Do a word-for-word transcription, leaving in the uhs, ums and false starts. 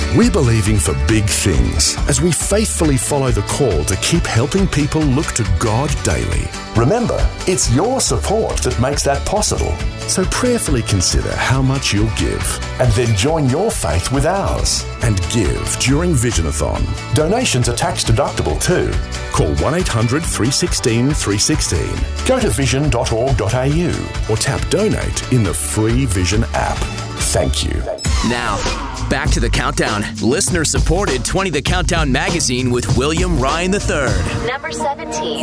We're believing for big things as we faithfully follow the call to keep helping people look to God daily. Remember, it's your support that makes that possible. So prayerfully consider how much you'll give. And then join your faith with ours. And give during Visionathon. Donations are tax deductible too. Call one eight hundred three one six three one six. Go to vision dot org dot a u. Or tap donate in the free Vision app. Thank you. Now, back to The Countdown. Listener-supported twenty The Countdown magazine with William Ryan the third. Number seventeen.